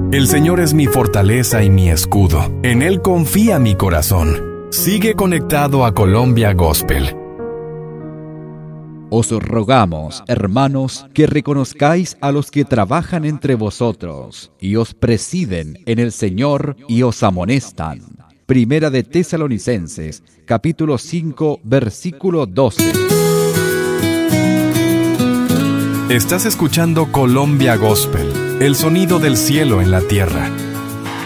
El Señor es mi fortaleza y mi escudo. En Él confía mi corazón. Sigue conectado a Colombia Gospel. Os rogamos, hermanos, que reconozcáis a los que trabajan entre vosotros y os presiden en el Señor y os amonestan. Primera de Tesalonicenses, capítulo 5, versículo 12. Estás escuchando Colombia Gospel, el sonido del cielo en la tierra.